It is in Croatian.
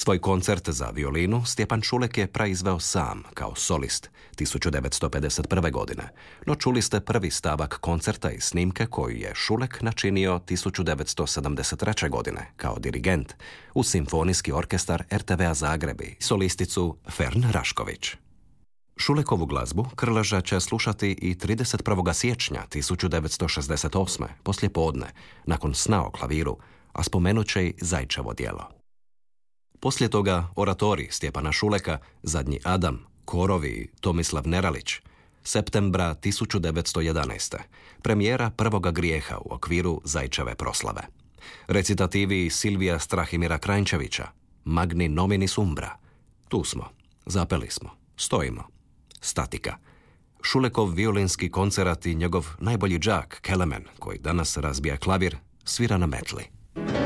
Svoj koncert za violinu Stjepan Šulek je praizveo sam, kao solist, 1951. godine, no čuli ste prvi stavak koncerta i snimke koju je Šulek načinio 1973. godine, kao dirigent, uz Simfonijski orkestar RTV-a Zagreb i solisticu Fern Rašković. Šulekovu glazbu Krleža će slušati i 31. siječnja 1968. poslijepodne, nakon sna o klaviru, a spomenut će i Zajčevo djelo. Poslije toga oratorij Stjepana Šuleka, Zadnji Adam, Korovi i Tomislav Neralić, septembra 1911. Premijera Prvoga grijeha u okviru Zajčeve proslave. Recitativi Silvija Strahimira Kranjčevića, Magni nominis umbra. Tu smo, zapeli smo, stojimo. Statika. Šulekov violinski koncerat i njegov najbolji đak, Kelemen, koji danas razbija klavir, svira na metli.